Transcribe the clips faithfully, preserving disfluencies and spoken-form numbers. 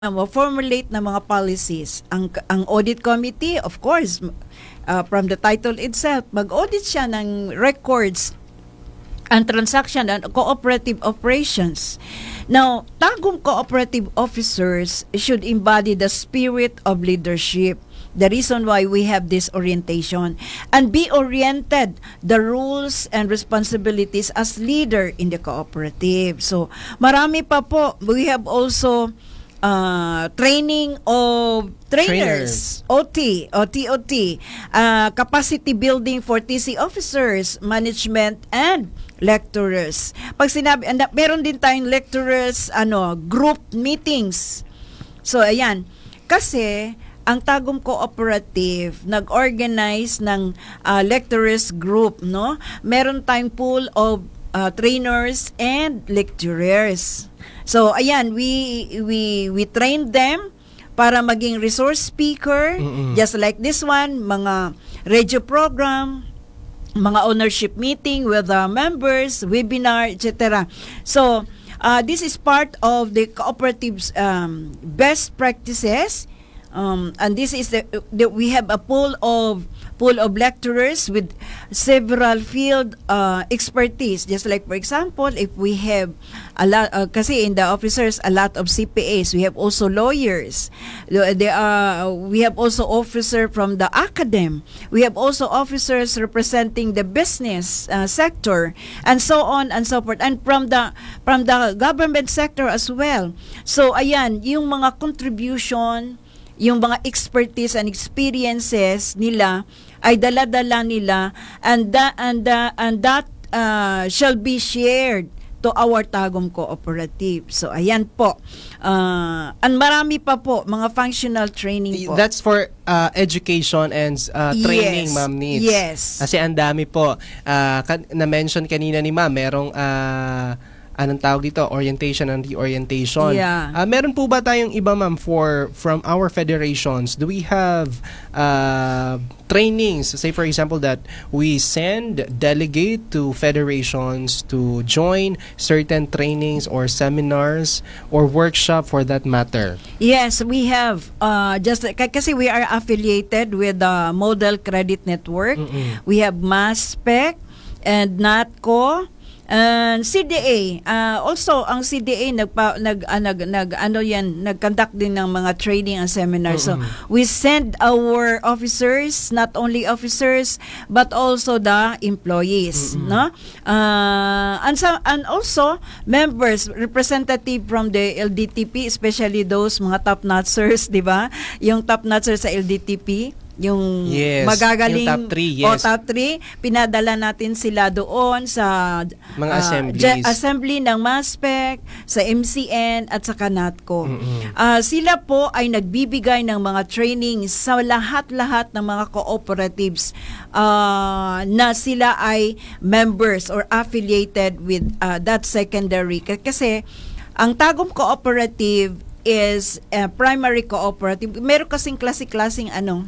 mo formulate ng mga policies. Ang ang audit committee, of course, uh, from the title itself, mag-audit siya ng records and transaction and cooperative operations. Now, tagong cooperative officers should embody the spirit of leadership. The reason why we have this orientation, and be oriented the rules and responsibilities as leader in the cooperative. So, marami pa po. We have also uh, training of trainers, trainers. O T, O T O T, uh, capacity building for T C officers, management, and lecturers. Pag sinabi, and, meron din tayong lecturers, ano, group meetings. So, ayan. Kasi, ang Tagum Cooperative nag-organize ng uh, lecturers group, no? Meron tayong pool of uh, trainers and lecturers. So ayan, we we we trained them para maging resource speaker, mm-mm. just like this one, mga radio program, mga ownership meeting with the members, webinar, et cetera. So uh, this is part of the cooperative's um, best practices. Um, and this is the, the we have a pool of pool of lecturers with several field uh, expertise. Just like for example, if we have a lot, uh, kasi in the officers a lot of C P As, we have also lawyers. There are we have also officer from the academe. We have also officers representing the business uh, sector, and so on and so forth. And from the from the government sector as well. So ayan, yung mga contribution, yung mga expertise and experiences nila ay dala-dala nila, and that and that and that uh, shall be shared to our Tagum Cooperative. So ayan po. Uh, and marami pa po mga functional training po. That's for uh, education and uh, training, yes. Ma'am Needs. Yes. Kasi ang dami po. Uh, na-mention kanina ni Ma'am, merong uh, anong tawag dito, orientation and reorientation. Yeah. Uh, meron po ba tayong iba, ma'am, for from our federations? Do we have uh, trainings? Say for example that we send delegate to federations to join certain trainings or seminars or workshop for that matter. Yes, we have. Uh, just k- kasi we are affiliated with the Model Credit Network. Mm-mm. We have MASPEC and NATCO. And C D A, uh, also ang C D A nagpa, nag, uh, nag nag ano yan, nag-conduct din ng mga training and seminars. Mm-hmm. So we send our officers, not only officers but also the employees, mm-hmm. no? Uh, and so, and also members, representative from the L D T P, especially those mga top notchers, 'di ba? Yung top notchers sa L D T P, yung yes, magagaling yung top three, yes. o top three, pinadala natin sila doon sa mga uh, assemblies. J- assembly ng MASPEC, sa M C N at sa NATCO. Mm-hmm. Uh, sila po ay nagbibigay ng mga training sa lahat-lahat ng mga cooperatives uh, na sila ay members or affiliated with uh, that secondary. Kasi ang Tagum Cooperative is a primary cooperative. Meron kasing klase-klaseng ano,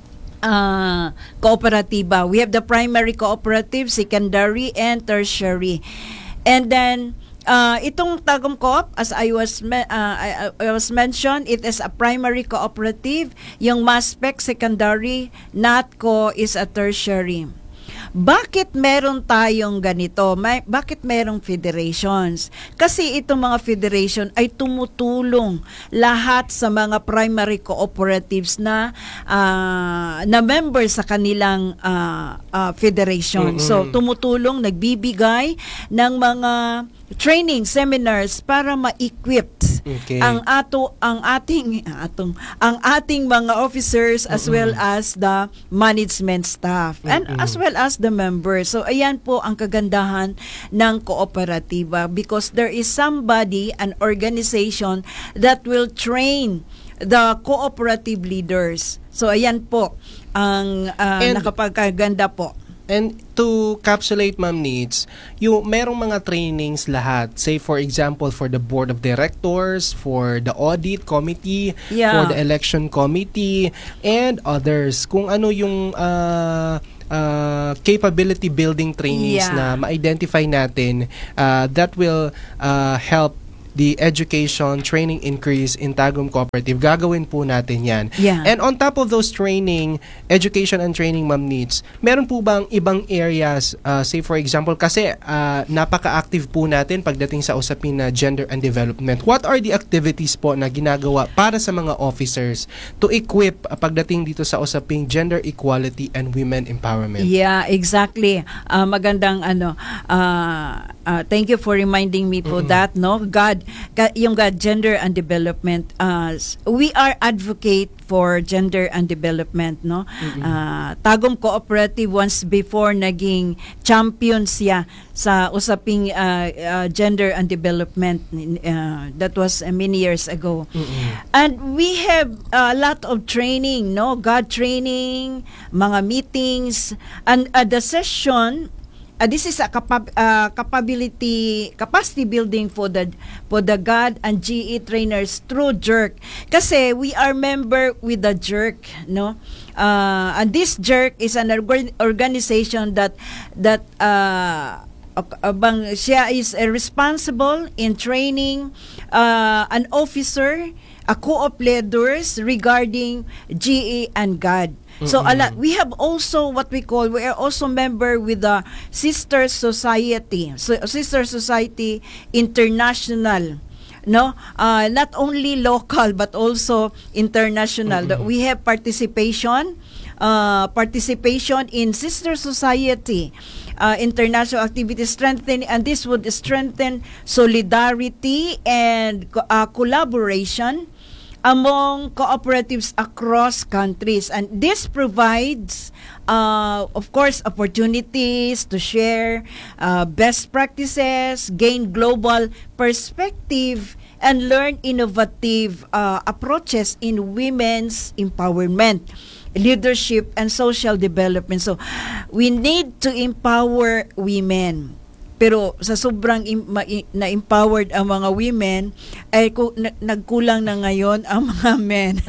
Uh, kooperatiba. We have the primary cooperative, secondary, and tertiary. And then, uh, itong Tagum Coop, as I was me- uh, I, I was mentioned, it is a primary cooperative. Yung MASPEC, secondary, NATCO is a tertiary. Bakit meron tayong ganito? May, bakit merong federations? Kasi itong mga federation ay tumutulong lahat sa mga primary cooperatives na uh, na members sa kanilang uh, uh, federation. Mm-hmm. So tumutulong, nagbibigay ng mga training seminars para ma-equip okay. ang ato ang ating atong ang ating mga officers as mm-hmm. well as the management staff and mm-hmm. as well as the members. So ayan po ang kagandahan ng kooperatiba, because there is somebody, an organization that will train the cooperative leaders. So ayan po ang uh, nakapagkaganda po. And to capsulate, Ma'am Needs, yung merong mga trainings lahat. Say for example, for the board of directors, for the audit committee, yeah. for the election committee, and others. Kung ano yung uh, uh, capability building trainings yeah. na ma-identify natin uh, that will uh, help the education training increase in Tagum Cooperative. Gagawin po natin yan. Yeah. And on top of those training, education and training, Ma'am Needs, meron po bang ibang areas, uh, say for example, kasi uh, napaka-active po natin pagdating sa usapin na gender and development. What are the activities po na ginagawa para sa mga officers to equip uh, pagdating dito sa usaping gender equality and women empowerment? Yeah, exactly. Uh, magandang ano, uh, uh, thank you for reminding me po Mm-mm. that, no? God, ka- yung God, gender and development, uh, s- we are advocate for gender and development, no? Uh, Tagum Cooperative once before naging champion siya sa usaping uh, uh, gender and development. Uh, that was uh, many years ago. Mm-mm. And we have a lot of training, no? God training, mga meetings, and uh, the session. Uh, this is a capa- uh, capability, capacity building for the for the God and G E trainers through Jerk. Kasi we are member with the Jerk, no? Uh, and this Jerk is an organ- organization that that uh, abang siya is uh, responsible in training uh, an officer, a co-op leaders regarding G E and God. So a lot, we have also what we call, we are also member with the Sister Society, so Sister Society International, no, uh, not only local but also international. Mm-mm. We have participation, uh, participation in Sister Society. Uh, international activities strengthen, and this would strengthen solidarity and co- uh, collaboration among cooperatives across countries, and this provides uh, of course opportunities to share uh, best practices, gain global perspective, and learn innovative uh, approaches in women's empowerment, leadership, and social development. So we need to empower women. Pero sa sobrang im- ma- i- na-empowered ang mga women, ay ku- na- nagkulang na ngayon ang mga men.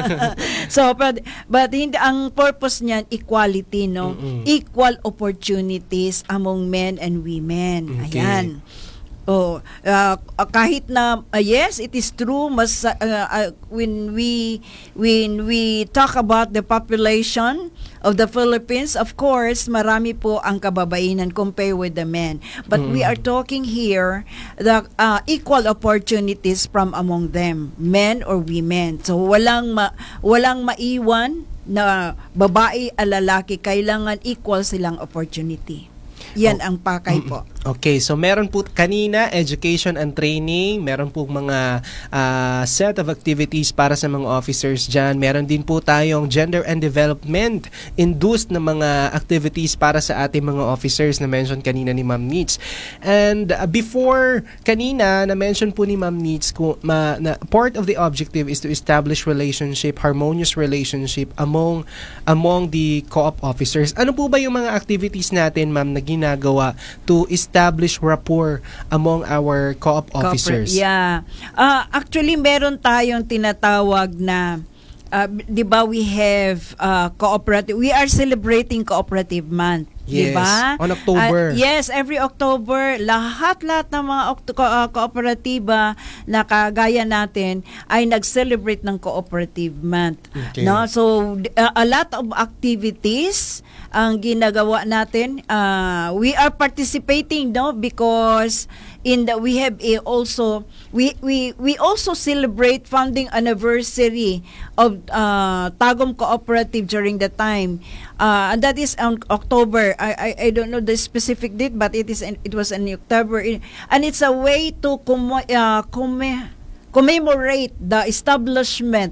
So, but, but hindi, ang purpose niyan, equality, no? Mm-mm. Equal opportunities among men and women. Okay. Ayan. Oh, uh, kahit na uh, yes, it is true, mas uh, uh, when we when we talk about the population of the Philippines, of course, marami po ang kababaihan compared with the men. But Mm. we are talking here the uh, equal opportunities from among them, men or women. So walang ma, walang maiwan na babae o lalaki, kailangan equal silang opportunity. Yan ang pakay po. Okay, so meron po kanina education and training, meron po mga uh, set of activities para sa mga officers dyan. Meron din po tayong gender and development induced na mga activities para sa ating mga officers na mention kanina ni Ma'am Needs. And uh, before kanina na mention po ni Ma'am Needs ko, ma, na part of the objective is to establish relationship, harmonious relationship among among the co-op officers. Ano po ba yung mga activities natin, Ma'am, na ginagawa to establish rapport among our co-op officers? Corporate, yeah. Uh, actually, meron tayong tinatawag na, uh, di ba we have uh, cooperative, we are celebrating Cooperative Month. Yes, Diba? on October. Uh, yes, every October, lahat-lahat ng mga okto- ko- uh, kooperatiba na kagaya natin ay nag-celebrate ng Cooperative Month. Okay. No? So, uh, a lot of activities ang ginagawa natin. Uh, we are participating, no, because in the we have a also we we we also celebrate founding anniversary of uh, Tagum Cooperative during the time, uh, and that is on October. I, I I don't know the specific date, but it is in, it was in October, and it's a way to commo- uh, comm- commemorate the establishment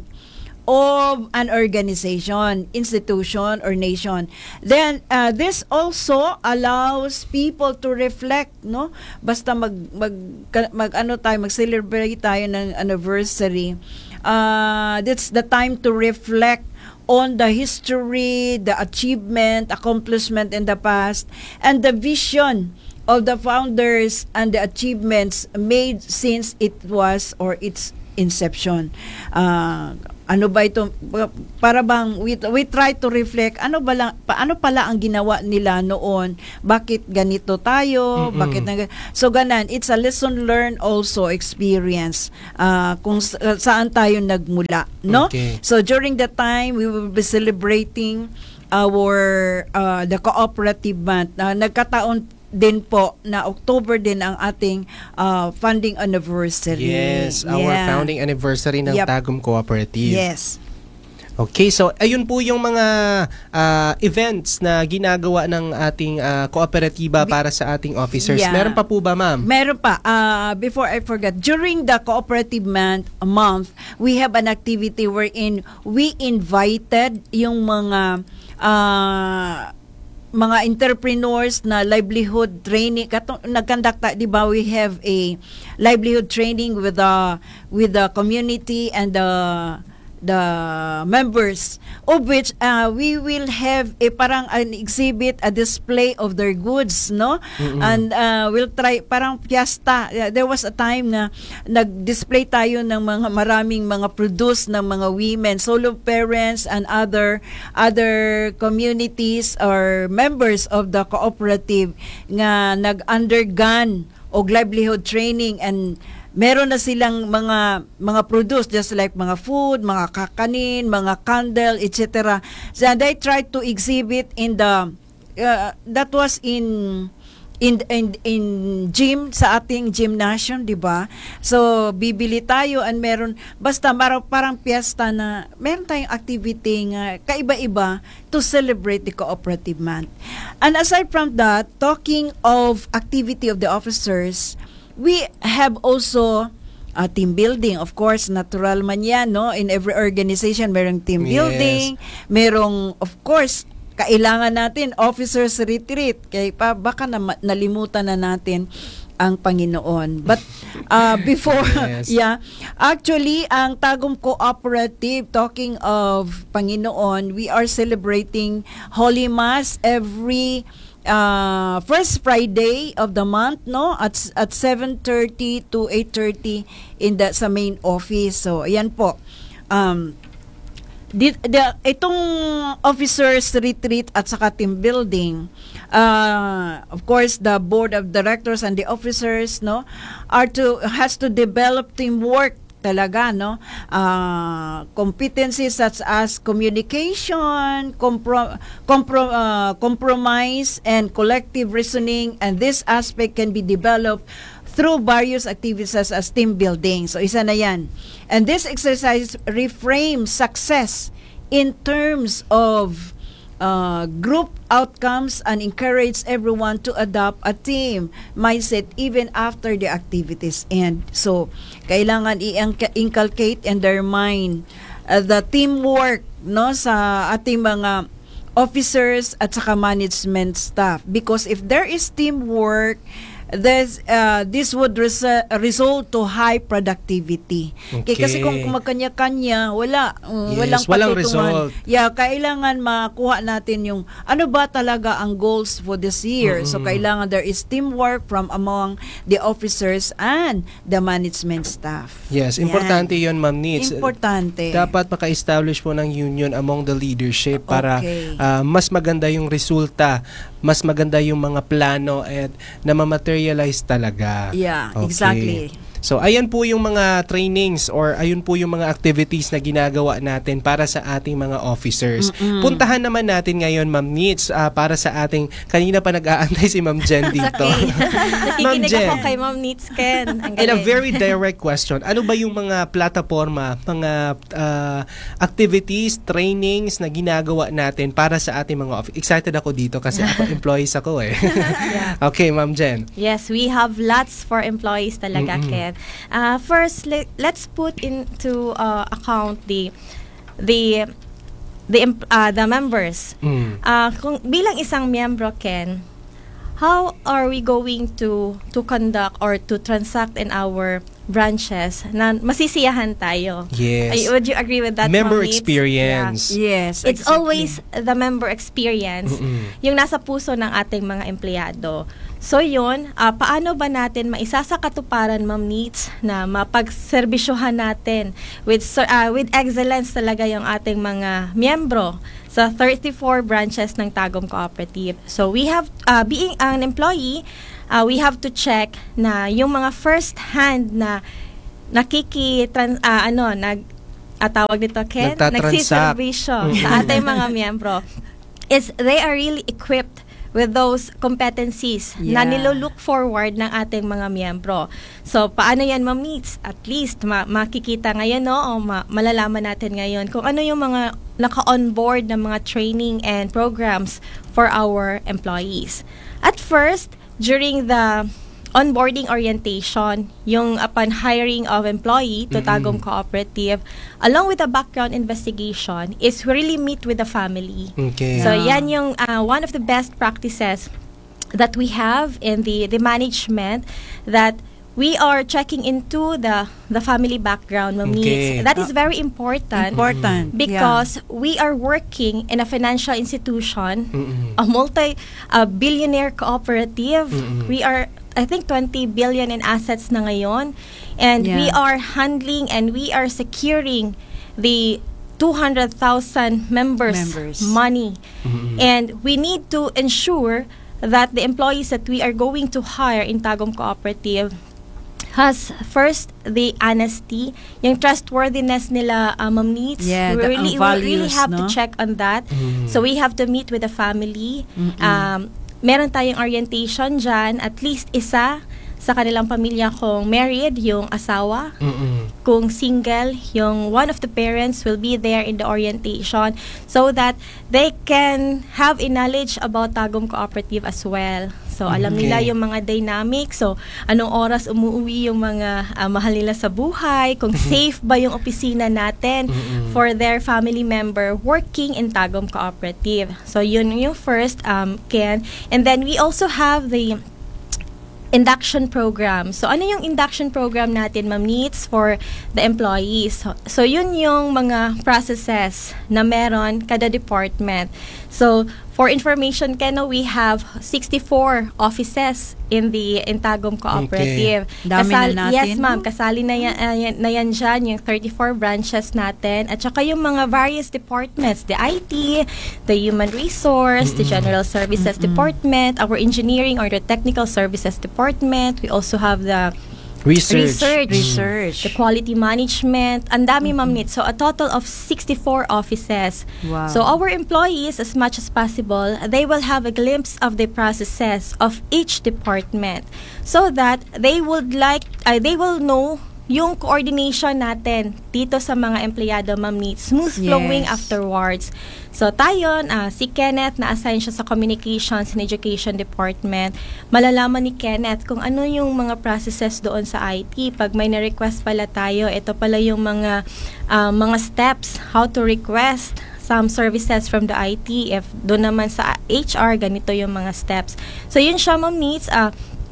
of an organization, institution, or nation. Then uh, this also allows people to reflect, no? Basta mag mag, mag ano tayo, mag-celebrate tayo ng anniversary. Uh, that's the time to reflect on the history, the achievement, accomplishment in the past, and the vision of the founders and the achievements made since it was or it's inception. Uh, ano ba ito, para bang we, we try to reflect ano ba lang, paano pala ang ginawa nila noon, bakit ganito tayo, Mm-mm. bakit na, so ganan, it's a lesson learned also, experience uh, kung sa- saan tayo nagmula, no? Okay. So during that time we will be celebrating our uh, the cooperative month. Uh, nagkataon din po na October din ang ating uh, funding anniversary. Yes, our Yeah. founding anniversary ng Yep. Tagum Cooperative. Yes. Okay, so ayun po yung mga ah, events na ginagawa ng ating ah, kooperatiba para sa ating officers. Yeah. Meron pa po ba, ma'am? Meron pa. Uh, before I forget, during the cooperative month, month, we have an activity wherein we invited yung mga uh, mga entrepreneurs na livelihood training. Katong nagkandak ta, 'di ba, we have a livelihood training with the with the community and the the members, of which uh, we will have a parang an exhibit, a display of their goods, no? Mm-mm. And uh, we'll try parang fiesta. Uh, there was a time na nag-display tayo ng mga maraming mga produce ng mga women, solo parents and other other communities or members of the cooperative nga nag-undergone og livelihood training, and meron na silang mga mga produce just like mga food, mga kakanin, mga candle, et cetera. So they tried to exhibit in the uh, that was in in in in gym, sa ating gymnasium, 'di ba? So bibili tayo and meron basta marang parang piyesta na meron tayong activity nga kaiba-iba to celebrate the cooperative month. And aside from that, talking of activity of the officers, we have also uh, team building. Of course, natural man yan, no? In every organization, merong team Yes. building. Merong, of course, kailangan natin officers retreat. Kaya pa, baka na, nalimutan na natin ang Panginoon. But uh, before, Yes. yeah, actually, ang Tagum Cooperative, talking of Panginoon, we are celebrating Holy Mass every uh, first Friday of the month, no, at at seven thirty to eight thirty in the sa main office. So ayan po, um di, di, itong officers retreat at saka team building, uh, of course the board of directors and the officers, no, are to has to develop teamwork talaga, no, uh, competencies such as communication, compro- compro- uh, compromise, and collective reasoning, and this aspect can be developed through various activities such as team building. So isa na yan. And this exercise reframes success in terms of uh, group outcomes and encourage everyone to adopt a team mindset even after the activities end. So, kailangan i-inculcate in their mind uh, the teamwork, no, sa ating mga officers at saka management staff, because if there is teamwork, this uh, this would res- result to high productivity. Okay. Kaya kasi kung magkanya-kanya, wala um, Yes, walang walang patutungan. result. Yeah, kailangan makuha natin yung ano ba talaga ang goals for this year. So Mm-mm. kailangan there is teamwork from among the officers and the management staff. Yes, Yan. importante yun, Ma'am Nits. Importante. Dapat maka-establish po ng union among the leadership para Okay. ah, mas maganda yung resulta, mas maganda yung mga plano at na ma-materialize talaga. Yeah, Okay. exactly. So, ayan po yung mga trainings or ayun po yung mga activities na ginagawa natin para sa ating mga officers. Mm-mm. Puntahan naman natin ngayon, Ma'am Nits, ah, para sa ating, kanina pa nag-aantay si Ma'am Jen dito. Okay. Ma'am Nakikinig Jen. ako kay Ma'am Nits Ken. Ang In a galing. very direct question, ano ba yung mga plataforma, mga ah, activities, trainings na ginagawa natin para sa ating mga office? Excited ako dito kasi ako, employees ako eh. Okay, Ma'am Jen. Yes, we have lots for employees talaga, Mm-mm. Ken. Uh, first, let, let's put into uh, account the the the em- uh, the members. Mm. Uh, kung bilang isang miyembro, Ken, how are we going to to conduct or to transact in our branches na masisiyahan tayo. Yes. Ay, would you agree with that, Member Ma'am Neats? experience. Yes, It's exactly. always the member experience, Mm-mm. yung nasa puso ng ating mga empleyado. So yun, ah, paano ba natin maisasakatuparan, Ma'am Neats, na mapagserbisyohan natin with ser- ah, with excellence talaga yung ating mga miyembro sa thirty-four branches ng Tagum Cooperative. So we have, ah, being an employee, ah, we have to check na yung mga first hand na nakiki trans, ah, ano nag ah, tawag dito Ken, Nagtatransact. nagsiservisyo sa ating mga miyembro is they are really equipped with those competencies na Yeah. nilo-look forward ng ating mga miyembro. So, paano yan, Ma'am Neats? At least, ma- makikita ngayon, no? O ma- malalaman natin ngayon kung ano yung mga naka-onboard na mga training and programs for our employees. At first, during the onboarding orientation, yung upon hiring of employee to Mm-mm. Tagum Cooperative, along with the background investigation, is we really meet with the family. Okay. So Yeah. yan yung uh, one of the best practices that we have in the the management, that we are checking into the the family background, Ma'am Okay. Neats. That is very important Important. because we are working in a financial institution, Mm-mm. a multi a billionaire cooperative. Mm-mm. We are, I think, twenty billion in assets na ngayon, and Yeah. we are handling and we are securing the two hundred thousand members, Members. money. Mm-mm. And we need to ensure that the employees that we are going to hire in Tagum Cooperative has first the honesty, yung trustworthiness nila, uh, Ma'am Neats. Yeah, we the- really, ang we really values, have no? to check on that. Mm. So we have to meet with the family. Mm-mm. Um, meron tayong orientation dyan, at least isa sa kanilang pamilya kung married, yung asawa. Mm-mm. Kung single, yung one of the parents will be there in the orientation so that they can have a knowledge about Tagum Cooperative as well. So, alam nila Okay. yung mga dynamics. So, anong oras umuwi yung mga ah, mahal nila sa buhay. Kung safe ba yung opisina natin Mm-mm. for their family member working in Tagum Cooperative. So, yun yung first, um, Ken. And then, we also have the induction program. So, ano yung induction program natin, Ma'am Neats, for the employees? So, so, yun yung mga processes na meron kada department. So, for information, Keno, we have sixty-four offices in the in Tagum Cooperative. Okay. Dami na natin, Yes, ma'am. no? Kasali na yan, uh, yan- na yan dyan, yung thirty-four branches natin. At saka yung mga various departments, the I T, the Human Resource, the General Services Department, our Engineering or the Technical Services Department. We also have the Research. Research. Research. the Quality Management. Ang dami, Ma'am Nit. So, a total of sixty-four offices. Wow. So, our employees, as much as possible, they will have a glimpse of the processes of each department so that they would like, uh, they will know yung coordination natin dito sa mga empleyado, Ma'am Nit, smooth flowing Yes. afterwards. So tayo, uh, si Kenneth, na-assign siya sa Communications and Education Department. Malalaman ni Kenneth kung ano yung mga processes doon sa I T. Pag may na-request pala tayo, ito pala yung mga uh, mga steps, how to request some services from the I T. If doon naman sa H R, ganito yung mga steps. So yun siya, Ma'am Nit, uh,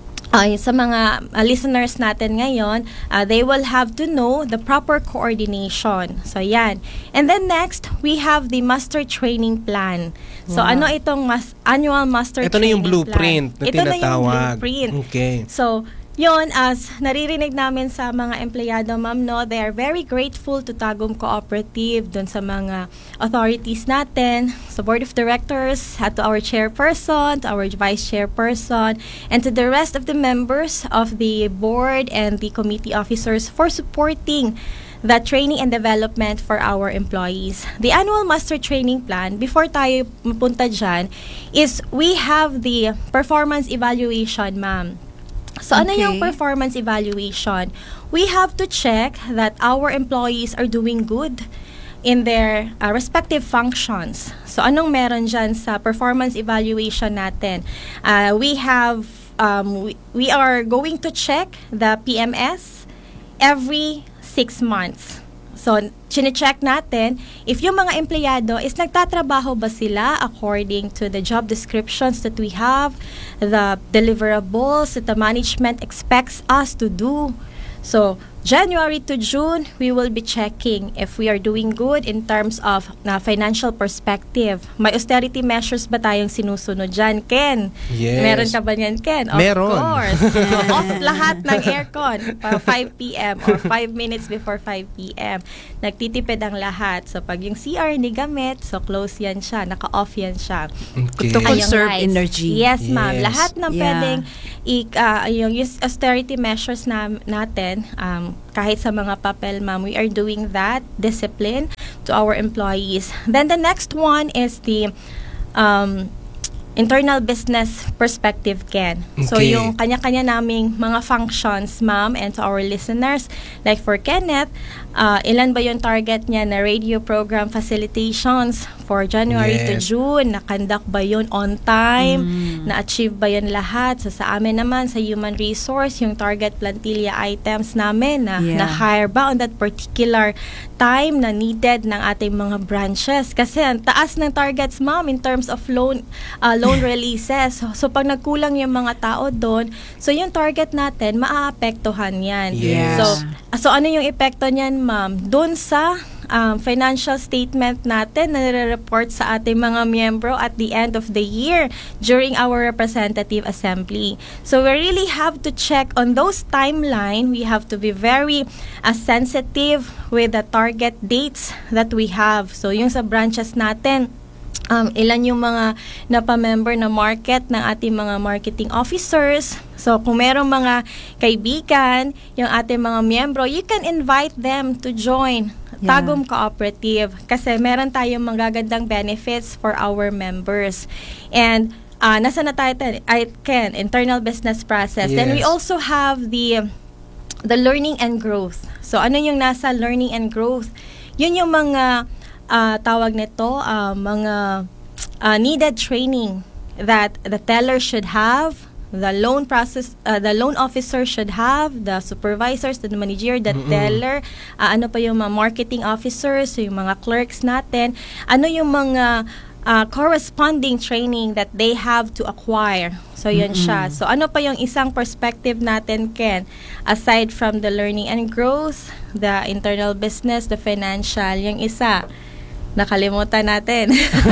ay sa mga uh, listeners natin ngayon, uh, they will have to know the proper coordination. So, yan. And then next, we have the master training plan. So, Wow. ano itong mas, annual master Ito na training yung blueprint plan? na Ito na yung tinatawag. blueprint. Okay. So, yon, as naririnig namin sa mga empleyado, ma'am, no, they are very grateful to Tagum Cooperative, dun sa mga authorities natin, sa board of directors, at to our chairperson, to our vice chairperson, and to the rest of the members of the board and the committee officers for supporting the training and development for our employees. The annual master training plan, before tayo mapunta dyan, is we have the performance evaluation, ma'am. So, ano Okay. yung performance evaluation? We have to check that our employees are doing good in their uh, respective functions. So, anong meron dyan sa performance evaluation natin? Uh, we have, um, we, we are going to check the P M S every six months. So, chine-check natin if yung mga empleyado is nagtatrabaho ba sila according to the job descriptions that we have, the deliverables that the management expects us to do. So, January to June, we will be checking if we are doing good in terms of na financial perspective. May austerity measures ba tayong sinusunod dyan, Ken? Yes. Meron ka ba niyan, Ken? Of Meron. course. So, off lahat ng aircon pa five p.m. or five minutes before five p.m. Nagtitipid ang lahat. So, pag yung C R ni gamit, so close yan siya, naka-off yan siya. Okay. To Ay, yung conserve lights. energy. Yes, ma'am. Yes. Lahat ng Yeah. pwedeng i- ah, yung yung austerity measures na, natin, um, kahit sa mga papel, ma'am, we are doing that discipline to our employees. Then the next one is the um, internal business perspective, Ken. So, Okay. yung kanya-kanya naming mga functions, ma'am, and to our listeners, like for Kenneth, uh, ilan ba yung target niya na radio program facilitations for January to Yes. June? Nakandak ba yun on time? Na-achieve ba yun lahat? So, sa amin naman, sa human resource, yung target plantilla items namin, na, Yeah. na-hire ba on that particular time na needed ng ating mga branches? Kasi ang taas ng targets, ma'am, in terms of loan uh, loan releases. So, so, pag nagkulang yung mga tao doon, so yung target natin, maaapektuhan yan. Yes. So, so ano yung epekto niyan, ma'am? Doon sa um, financial statement natin na nire-report sa ating mga miyembro at the end of the year during our representative assembly. So we really have to check on those timeline. We have to be very uh, sensitive with the target dates that we have. So yung sa branches natin, Um, ilan yung mga napamember na market ng ating mga marketing officers. So, kung merong mga kaibigan, yung ating mga miyembro, you can invite them to join Yeah. Tagum Cooperative kasi meron tayong magagandang benefits for our members. And uh, nasa na tayo, I can, internal business process. Then we Yes. also have the the learning and growth. So, ano yung nasa learning and growth? Yun yung mga uh, tawag nito, uh, mga uh, needed training that the teller should have, the loan process, uh, the loan officer should have, the supervisors, the manager, the Mm-mm. teller, uh, ano pa yung mga marketing officers, yung mga clerks natin, ano yung mga uh, corresponding training that they have to acquire. So, yun siya. So, ano pa yung isang perspective natin, Ken? Aside from the learning and growth, the internal business, the financial, yung isa, nakalimutan natin.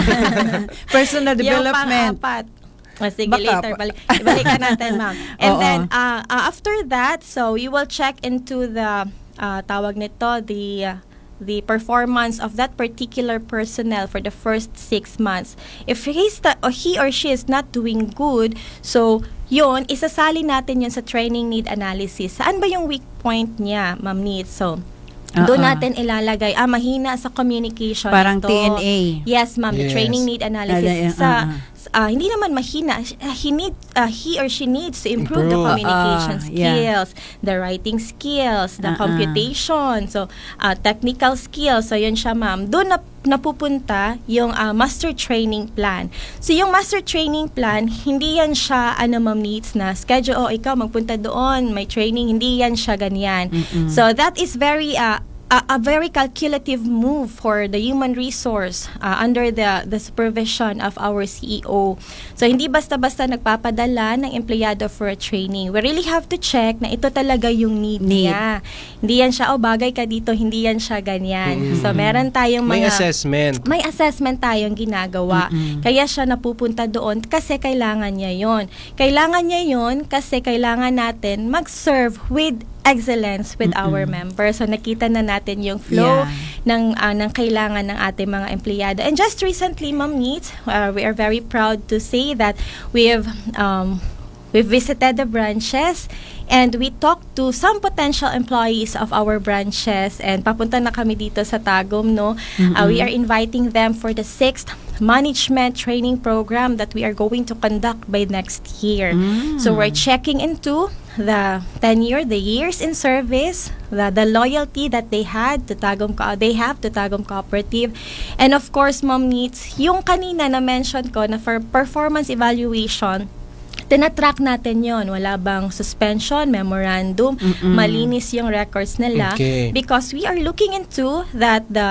Personal Yung development. pang-apat. O, sige, Baka later. pa- Balik, ibalikan natin, ma'am. And Oo. then, uh, uh, after that, so, you will check into the, uh, tawag nito, the, uh, the performance of that particular personnel for the first six months. If he's the, or he or she is not doing good, so, yun, isasali natin yun sa training need analysis. Saan ba yung weak point niya, Ma'am Neat? So, doon Oo. natin ilalagay, ah, mahina sa communication. Parang ito. T N A. Yes, ma'am. The Yes. training need analysis. Ah, Sa, ah, ah, hindi naman mahina. Uh, he need, uh, he or she needs to improve, the Improve. communication Ah, yeah. skills, the writing skills, the Ah, ah. computation, so uh, technical skills. So yun siya, ma'am. Doon na napupunta yung uh, master training plan. So yung master training plan, hindi yan siya ano, ma'am, needs na schedule, oh, ikaw magpunta doon, may training, hindi yan siya ganyan. Mm-mm. So that is very uh, a, a very calculative move for the human resource uh, under the the supervision of our C E O. So hindi basta-basta nagpapadala ng empleyado for a training. We really have to check na ito talaga yung need, Need. niya. Hindi yan siya, oh, bagay ka dito, hindi yan siya ganyan. Mm. So meron tayong May mga assessment. may assessment tayong ginagawa. Mm-mm. Kaya siya napupunta doon kasi kailangan niya yon. Kailangan niya yon kasi kailangan natin mag-serve with excellence with Mm-mm. our members. So nakita na natin yung flow Yeah. ng uh, ng kailangan ng ating mga empleyado. And just recently, Ma'am Neat, uh, we are very proud to say that we have um, we visited the branches and we talked to some potential employees of our branches and papunta na kami dito sa Tagum, no? Uh, we are inviting them for the sixth management training program that we are going to conduct by next year. Mm. So we're checking into the tenure, the years in service, the, the loyalty that they had to Tagum Co- they have to Tagum Cooperative. And of course, Ma'am Neats, yung kanina na mention ko na for performance evaluation, tinatrack natin yon. Wala bang suspension, memorandum, Mm-mm. malinis yung records nila. Okay. Because we are looking into that the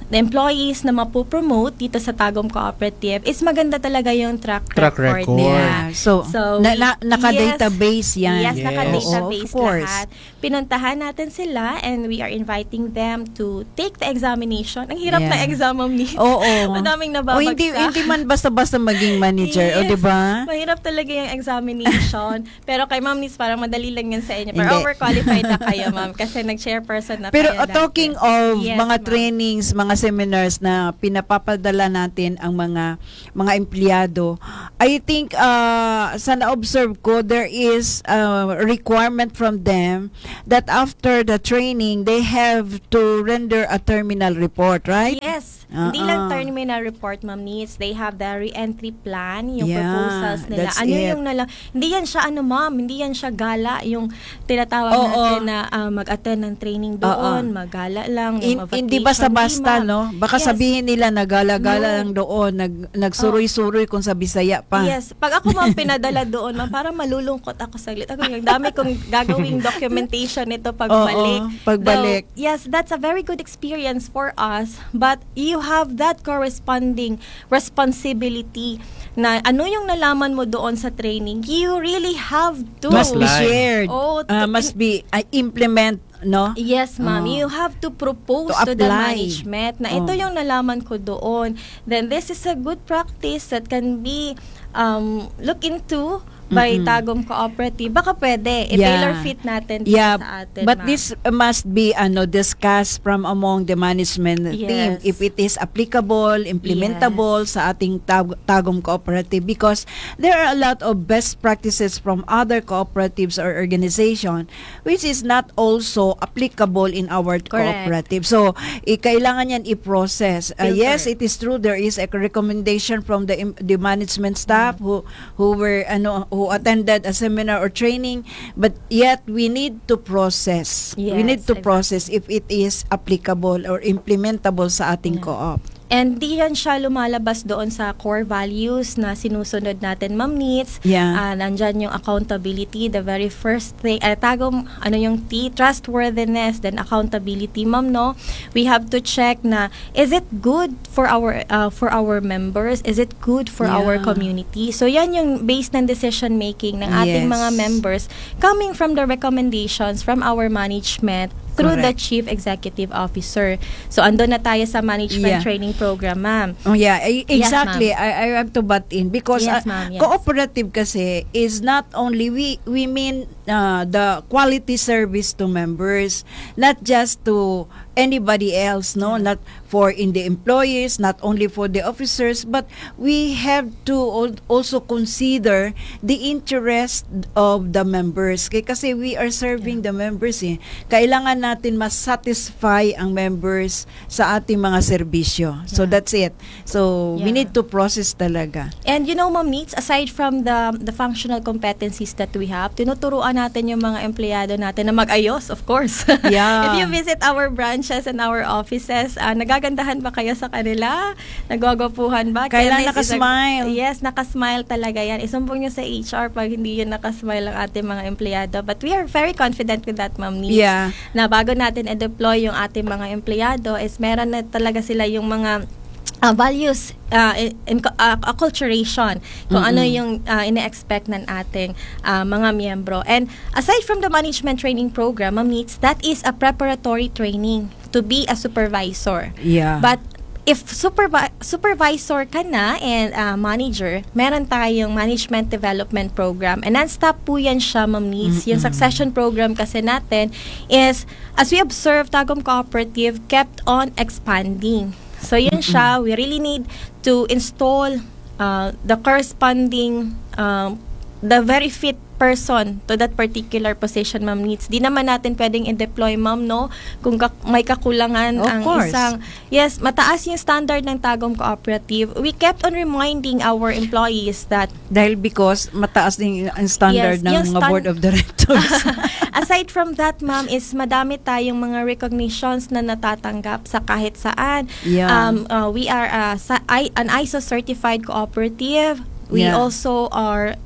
the employees na mapopromote dito sa Tagum Cooperative is maganda talaga yung track, Track record. record. Yeah. So, So, na, we- na, naka-database yan. Yes, Yes. naka-database Oo, of course. lahat. Pinuntahan natin sila and we are inviting them to take the examination. Ang hirap Yeah. na exam, Ma'am Nitz. Oo. Madaming O nababagsak. hindi, hindi man basta-basta maging manager, o Yes. di ba? Mahirap talaga yung examination. Pero kay Ma'am Nitz, parang madali lang yan sa inyo. Pero Hindi. overqualified na kayo, Ma'am, kasi nag-chairperson na Pero kayo uh, dati. talking of Yes, mga ma'am. trainings, mga seminars na pinapapadala natin ang mga mga empleyado, I think uh, sa na-observe ko, there is a requirement from them that after the training, they have to render a terminal report, right? Yes. Uh-uh. Hindi lang terminal report, Ma'am Nitz. They have the re-entry plan, yung Yeah, proposals nila. that's Ano it. yung nala... Hindi yan siya, ano, Ma'am, hindi yan siya gala. Yung tinatawag Oo. natin na ah, mag-attend ng training doon, magala lang. In, mag-vacation. hindi basta-basta, Hindi, no? ma'am. Baka Yes. sabihin nila nagala-gala No. lang doon, nag, nagsuroy-suroy kung sa Bisaya pa. Yes. Pag ako, Ma'am, pinadala doon, Ma'am, parang malulungkot ako saglit. Ako, yung dami kong gagawing documentation nito pagbalik. Oo, pagbalik. Though, yes, that's a very good experience for us, but you have that corresponding responsibility na ano yung nalaman mo doon sa training, you really have to. Must be Apply. shared. Oh, Uh, to- must be uh, implement, no? Yes, ma'am. Oo. You have to propose To to, the apply. management na ito Oo. yung nalaman ko doon. Then this is a good practice that can be um, look into by Mm-mm. Tagum Cooperative. Baka pwede. I-tailor fit natin dito Yeah, sa atin, but ma'am. this uh, must be ano discussed from among the management team Yes. if it is applicable, implementable sa ating tag- Tagum Cooperative, because there are a lot of best practices from other cooperatives or organization which is not also applicable in our cooperative. So, i- kailangan yan i-process. Uh, Filter. yes, it is true there is a recommendation from the im- the management staff who who were ano who attended a seminar or training, but yet we need to process. we Yes, need to exactly. process if it is applicable or implementable sa ating Yeah. co-op. And di yan siya lumalabas doon sa core values na sinusunod natin, Ma'am Nitz. Yeah. Ah, nandyan yung accountability, the very first thing. Eh, tagom, ano yung T, trustworthiness, then accountability, Ma'am, no? We have to check na, is it good for our uh, for our members? Is it good for our Yeah. community? So, yan yung based ng decision making ng ating Yes. mga members coming from the recommendations from our management through the Correct. Chief Executive Officer. So, andun na tayo sa management Yeah. training program, ma'am. Oh yeah, I- Yes, exactly. I, I have to butt in because Yes, uh, ma'am, yes. cooperative kasi is not only we we mean uh, the quality service to members, not just to anybody else, no, not for in the employees, not only for the officers, but we have to al- also consider the interest of the members. Kaya kasi we are serving the members eh. Kailangan natin mas satisfy ang members sa ating mga serbisyo. So Yeah. that's it. So we Yeah. need to process talaga. And you know, Ma'am Nitz, aside from the the functional competencies that we have, tinuturuan natin yung mga empleyado natin na mag-ayos, of course. Yeah. If you visit our branches and our offices, ah, nagagandahan ba kayo sa kanila? Nagwagwapuhan ba? Kailan Kaya this is a- nakasmile. Yes, nakasmile talaga yan. Isumbong nyo sa H R pag hindi yun nakasmile ang ating mga empleyado. But we are very confident with that, Ma'am Nitz. Yeah. Na bago natin i-deploy yung ating mga empleyado is meron na talaga sila yung mga uh, values uh, in, in uh, acculturation kung ano Mm-mm. yung uh, ine-expect ng ating uh, mga miyembro. And aside from the management training program, Ma'am Nitz, that is a preparatory training to be a supervisor. Yeah. But if supervi- supervisor ka na and uh, manager, meron tayong management development program. And non-stop po yan siya, Ma'am Nitz. Yung Mm-mm. succession program kasi natin is, as we observe, Tagum Cooperative kept on expanding. So yun siya, we really need to install uh, the corresponding, um, the very fit person to that particular position, Ma'am Nitz. Di naman natin pwedeng i-deploy, Ma'am, no? Kung kak- may kakulangan Of ang course. isang... Yes, mataas yung standard ng Tagum Cooperative. We kept on reminding our employees that Dahil because mataas din ang Yes, standard ng yung mga stand- board of directors. aside from that, Ma'am, is madami tayong mga recognitions na natatanggap sa kahit saan. Yeah. Um, uh, we are uh, sa, I, an I S O certified cooperative. We Yeah. also are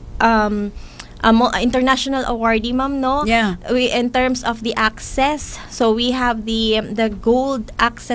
um, a mo- international awardee, Ma'am, no? Yeah. We in terms of the access, so we have the the gold access. So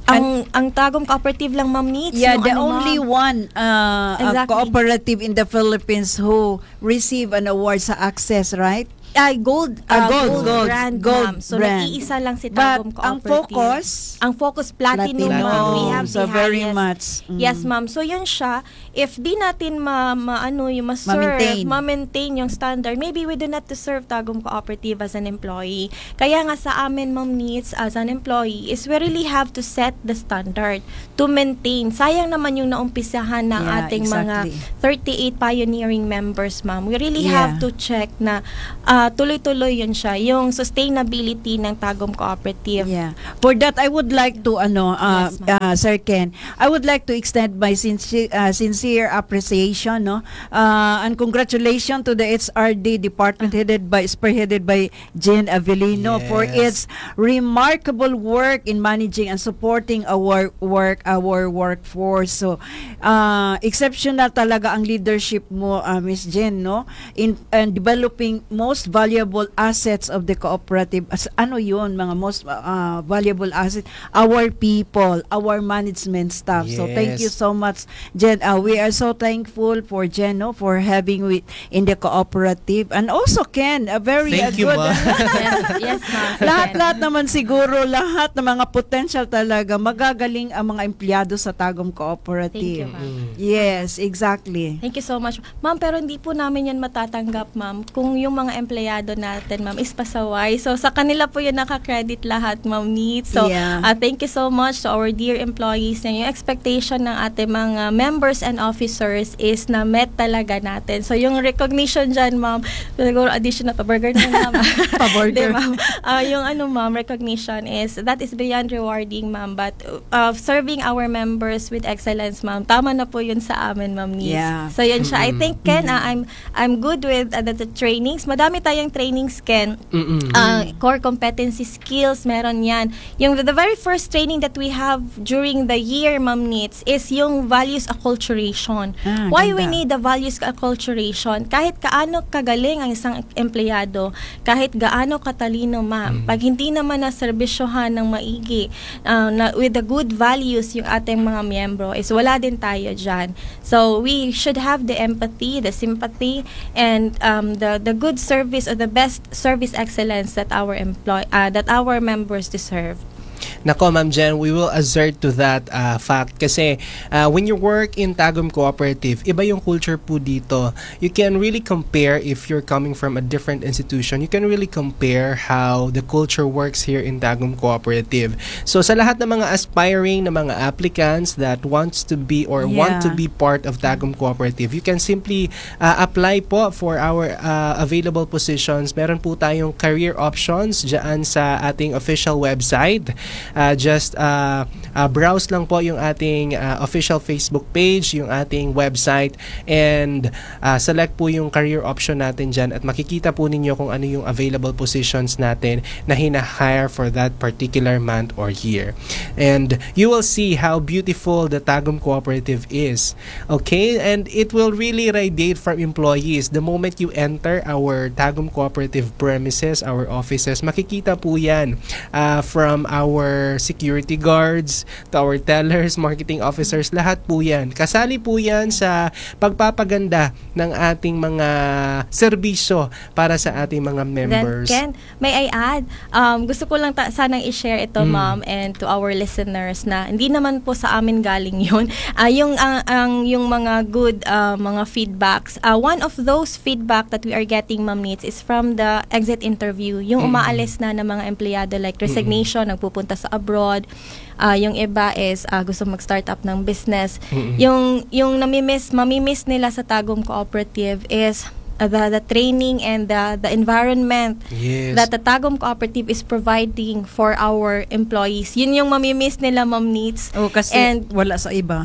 ang ang Tagum Cooperative lang, Ma'am Needs. Yeah, yung the ano, only ma'am. one uh, uh, Exactly. cooperative in the Philippines who receive an award sa Access, right? Ay, gold, Ah, uh, gold, gold, gold, brand, gold ma'am. So, brand. nag-iisa lang si But Tagum ang Cooperative. focus, Ang focus, platinum, Platinum. ma'am. We have so the very highest. much. Mm. Yes, ma'am. So, yun siya. If di natin ma, ma ano, yung ma-serve, Ma-maintain. ma-maintain yung standard, maybe we do not deserve Tagum Cooperative as an employee. Kaya nga sa amin, Ma'am Needs, as an employee, is we really have to set the standard to maintain. Sayang naman yung naumpisahan ng Yeah, ating exactly. mga thirty-eight pioneering members, ma'am. We really Yeah. have to check na ah, tuloy-tuloy yun siya, yung sustainability ng Tagum Cooperative. Yeah. For that, I would like to, ano, uh, Yes, ma'am. uh, Sir Ken, I would like to extend my sincere, uh, sincere appreciation, no, uh, and congratulations to the H R D department headed by, spearheaded by Jen Avellino for Yes. its remarkable work in managing and supporting our work, our workforce. So, uh, exceptional talaga ang leadership mo, uh, Miss Jen, no, in and developing most valuable assets of the cooperative. As ano yun, mga most uh, valuable asset, our people, our management staff. So thank you Yes. so much, Jen. Uh, we are so thankful for Jen, no, for having we in the cooperative, and also Ken, a very uh, Thank you, good. ma'am. yes, yes, ma'am. Lahat-lahat naman siguro, lahat ng mga potential talaga, magagaling ang mga empleyado sa Tagum Cooperative. Thank you, ma'am. Yes, exactly. Thank you so much. Ma'am, pero hindi po namin yan matatanggap, ma'am, kung yung mga empleyado natin, ma'am, is pasaway. So, sa kanila po yun nakakredit lahat, Ma'am Needs. So, Yeah. uh, thank you so much to our dear employees. And yung expectation ng ating mga members and officers is na met talaga natin. So, yung recognition dyan, ma'am, siguro additional pa burger na ma'am. Pa-burger. Di, ma'am. Uh, yung ano, ma'am, recognition is, that is beyond rewarding, ma'am. But, uh, serving our members with excellence, ma'am, tama na po yun sa amin, Ma'am Needs. Yeah. So, yun siya. I think, Ken, uh, I'm I'm good with uh, the, the trainings. Madami tayong trainings, Ken. Mm-mm. Uh, core competency skills, meron yan. Yung the, the very first training that we have during the year, Ma'am Needs, is yung values acculturation. Ah, Why ganda. we need the values acculturation? Kahit kaano kagaling ang isang empleyado, kahit gaano katalino, ma'am, pag hindi naman na serbisyohan ng maigi, uh, na, with the good values yung ating mga miyembro, is wala din tayo dyan. So, we should have the empathy, the sympathy, and um, the the good service or the best service excellence that our employ uh, that our members deserve. Nako, Ma'am Jen, we will assert to that uh, fact kasi uh, when you work in Tagum Cooperative, iba yung culture po dito. You can really compare if you're coming from a different institution. You can really compare how the culture works here in Tagum Cooperative. So sa lahat ng mga aspiring na mga applicants that wants to be or want to Yeah. be part of Tagum Cooperative, you can simply uh, apply po for our uh, available positions. Meron po tayong career options dyan sa ating official website. Uh, just uh, uh, browse lang po yung ating uh, official Facebook page, yung ating website, and uh, select po yung career option natin dyan at makikita po ninyo kung ano yung available positions natin na hina-hire for that particular month or year. And you will see how beautiful the Tagum Cooperative is. Okay? And it will really radiate from employees. The moment you enter our Tagum Cooperative premises, our offices, makikita po yan uh, from our security guards to our tellers, marketing officers, lahat po yan. Kasali po yan sa pagpapaganda ng ating mga serbisyo para sa ating mga members. Then, Ken, may I add, um, gusto ko lang ta- sanang i-share ito, Mm. ma'am, and to our listeners na hindi naman po sa amin galing yun. Uh, yung, ang, ang, yung mga good uh, mga feedbacks. Uh, one of those feedback that we are getting, Ma'am Needs, is from the exit interview. Yung Mm. umaalis na ng mga empleyado like resignation, nagpupunta sa abroad. Uh, yung iba is uh, gusto mag-start up ng business. Mm-mm. Yung yung namimiss, mamimiss nila sa Tagum Cooperative is uh, the, the training and the, the environment Yes. that the Tagum Cooperative is providing for our employees. Yun yung mamimiss nila, Ma'am Needs. Oh, kasi And- wala sa iba.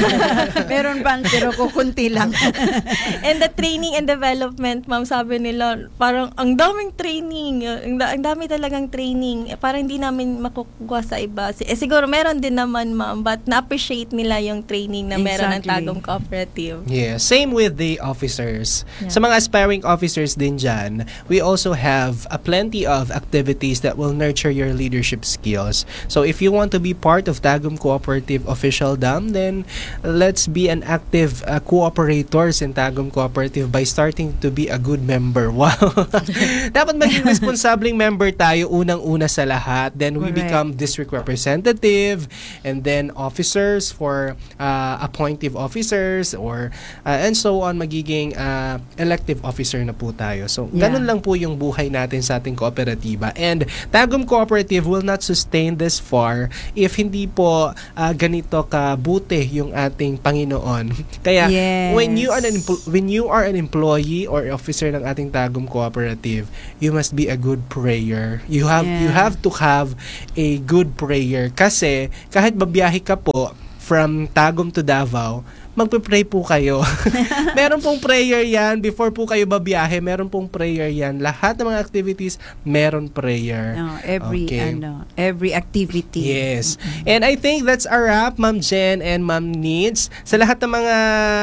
Meron ban, pero kukunti lang. And the training and development, ma'am, sabi nila, parang ang daming training, ang, da- ang dami talagang training. Eh, parang hindi namin makukuha sa iba. Si- Eh, siguro meron din naman, ma'am, but na-appreciate nila yung training na meron ng Exactly. Tagum Cooperative. Yeah, same with the officers. Yeah. Sa mga aspiring officers din dyan, we also have a plenty of activities that will nurture your leadership skills. So if you want to be part of Tagum Cooperative Official D A M, then let's be an active uh, cooperators in Tagum Cooperative by starting to be a good member. Wow! Dapat maging responsabling member tayo unang-una sa lahat. Then we Correct. become district representative and then officers for uh, appointive officers or uh, and so on, magiging uh, elective officer na po tayo. So, Yeah. ganun lang po yung buhay natin sa ating kooperatiba. And Tagum Cooperative will not sustain this far if hindi po uh, ganito kabuti yung ating Panginoon. Kaya, Yes. when you are an empl- when you are an employee or officer ng ating Tagum Cooperative, you must be a good prayer. You have you Yeah. have to have a good prayer kasi kahit babiyahe ka po from Tagum to Davao, magpe-pray po kayo. Meron pong prayer yan. Before po kayo babiyahe, meron pong prayer yan. Lahat ng mga activities, meron prayer. No, every Okay. ano, every activity. Yes. And I think that's a wrap, Ma'am Jen and Ma'am Needs. Sa lahat ng mga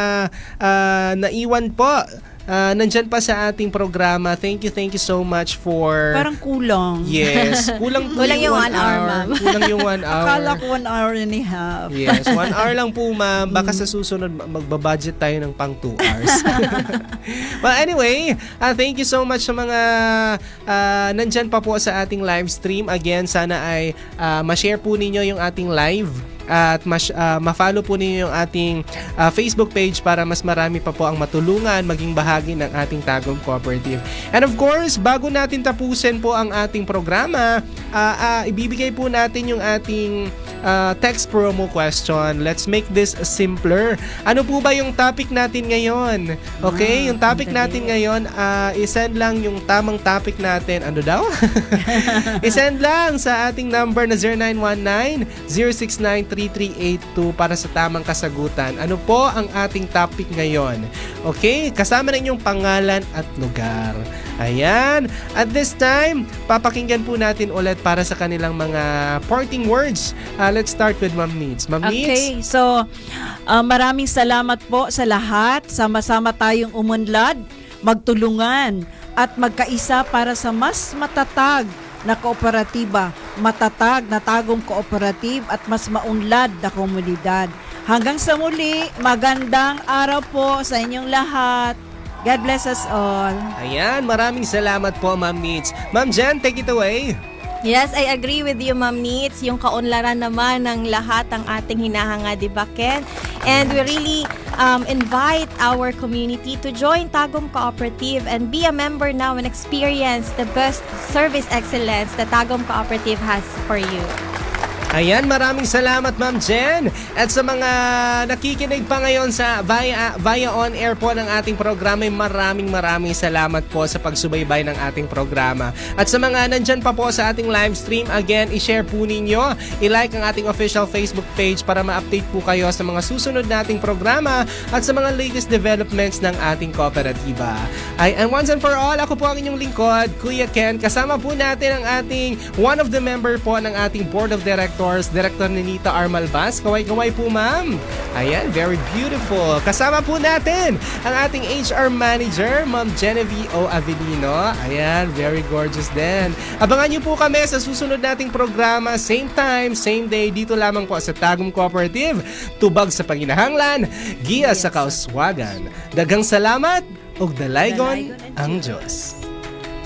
ah, naiwan po, ah, nandyan pa sa ating programa. Thank you, thank you so much for... Parang kulang. Yes. Kulang po Kulang yung one hour, ma'am. Kulang yung one hour. Akala ko one hour and a half. Yes, one hour lang po, ma'am. Baka sa susunod, ma- magbabudget tayo ng pang two hours. Well, anyway, uh, thank you so much sa mga uh, nandyan pa po sa ating live stream. Again, sana ay uh, ma-share po ninyo yung ating live at mas, uh, ma-follow po ninyo yung ating uh, Facebook page para mas marami pa po ang matulungan maging bahagi ng ating Tagum Cooperative. And of course, bago natin tapusin po ang ating programa, uh, uh, ibibigay po natin yung ating uh, text promo question. Let's make this simpler. Ano po ba yung topic natin ngayon? Okay, Ah, yung topic ang dali. natin ngayon, uh, isend lang yung tamang topic natin. Ano daw? Isend lang sa ating number na zero nine one nine, zero six nine, three three eight two para sa tamang kasagutan. Ano po ang ating topic ngayon? Okay, kasama na inyong pangalan at lugar. Ayan. At this time, papakinggan po natin ulit para sa kanilang mga parting words. Uh, let's start with Ma'am Needs. Ma'am Needs? Okay, so uh, maraming salamat po sa lahat. Sama-sama tayong umunlad, magtulungan at magkaisa para sa mas matatag na kooperatiba, matatag na Tagum Cooperative at mas maunlad na komunidad. Hanggang sa muli, magandang araw po sa inyong lahat. God bless us all. Ayan, maraming salamat po, Ma'am Needs. Ma'am Jen, take it away. Yes, I agree with you, Ma'am Needs. Yung kaunlaran naman ng lahat ang ating hinahanga, di ba, Ken? And we really um, invite our community to join Tagum Cooperative and be a member now and experience the best service excellence that Tagum Cooperative has for you. Ayan, maraming salamat, Ma'am Jen. At sa mga nakikinig pa ngayon sa via, via on air po ng ating programa, maraming maraming salamat po sa pagsubaybay ng ating programa. At sa mga nandyan pa po sa ating live stream, again, i-share po ninyo, i-like ang ating official Facebook page para ma-update po kayo sa mga susunod nating programa at sa mga latest developments ng ating kooperatiba. Ay, and once and for all, ako po ang inyong lingkod, Kuya Ken. Kasama po natin ang ating one of the member po ng ating Board of Directors, Director ni Nita Armalbas. Kaway-kaway po, ma'am. Ayan, very beautiful. Kasama po natin ang ating H R Manager, Ma'am Genevieve O. Avelino. Ayan, very gorgeous din. Abangan niyo po kami sa susunod nating programa, same time, same day, dito lamang po sa Tagum Cooperative. Tubag sa panginahanglan, giya sa kauswagan. Daghang salamat ug dalaygon ang Diyos.